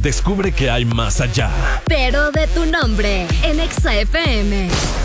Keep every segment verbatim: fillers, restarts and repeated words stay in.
Descubre que hay más allá. Pero de tu nombre, en Exa F M.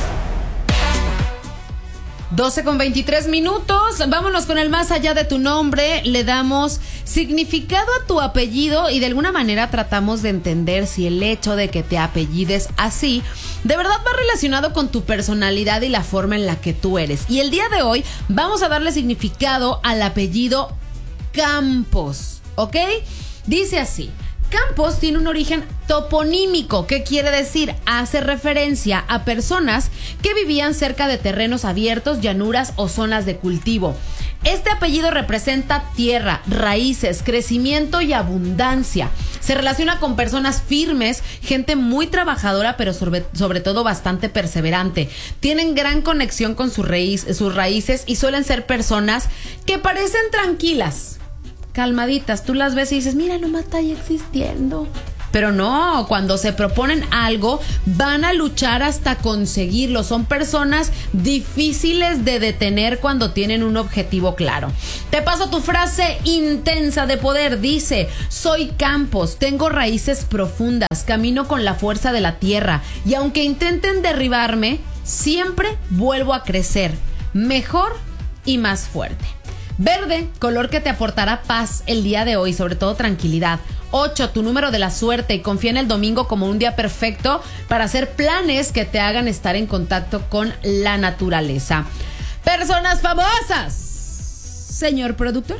doce con veintitrés minutos. Vámonos con el más allá de tu nombre. Le damos significado a tu apellido y de alguna manera tratamos de entender si el hecho de que te apellides así de verdad va relacionado con tu personalidad y la forma en la que tú eres. Y el día de hoy vamos a darle significado al apellido Campos, ¿ok? Dice así: Campos tiene un origen toponímico. ¿Qué quiere decir? Hace referencia a personas que vivían cerca de terrenos abiertos, llanuras o zonas de cultivo. Este apellido representa tierra, raíces, crecimiento y abundancia. Se relaciona con personas firmes, gente muy trabajadora, pero sobre, sobre todo bastante perseverante. Tienen gran conexión con su raíz, sus raíces y suelen ser personas que parecen tranquilas, calmaditas. Tú las ves y dices, mira, nomás está ahí existiendo. Pero no, cuando se proponen algo, van a luchar hasta conseguirlo. Son personas difíciles de detener cuando tienen un objetivo claro. Te paso tu frase intensa de poder. Dice: soy Campos, tengo raíces profundas, camino con la fuerza de la tierra y aunque intenten derribarme, siempre vuelvo a crecer, mejor y más fuerte. Verde, color que te aportará paz el día de hoy, sobre todo tranquilidad. ocho, tu número de la suerte, y confía en el domingo como un día perfecto para hacer planes que te hagan estar en contacto con la naturaleza. Personas famosas, señor productor.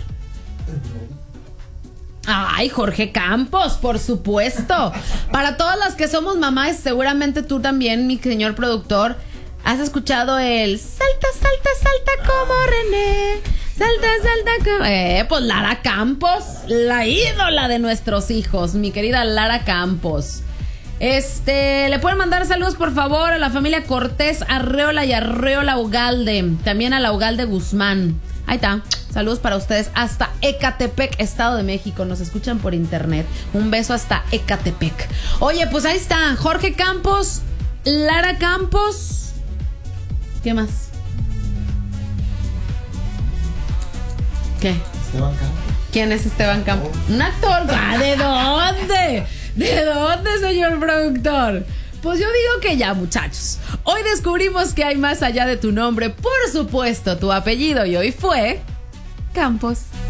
Ay, Jorge Campos, por supuesto. Para todas las que somos mamás, seguramente tú también, mi señor productor, has escuchado el salta, salta, salta como René. Salta, salta, como... Eh, pues Lara Campos, la ídola de nuestros hijos, mi querida Lara Campos. Este, le pueden mandar saludos, por favor, a la familia Cortés Arreola y Arreola Ugalde. También a la Ugalde Guzmán. Ahí está. Saludos para ustedes hasta Ecatepec, Estado de México. Nos escuchan por internet. Un beso hasta Ecatepec. Oye, pues ahí está. Jorge Campos, Lara Campos. ¿Qué más? ¿Qué? Esteban Campos. ¿Quién es Esteban Campos? Un actor. Ah, ¿de dónde? ¿De dónde, señor productor? Pues yo digo que ya, muchachos. Hoy descubrimos que hay más allá de tu nombre. Por supuesto, tu apellido. Y hoy fue Campos.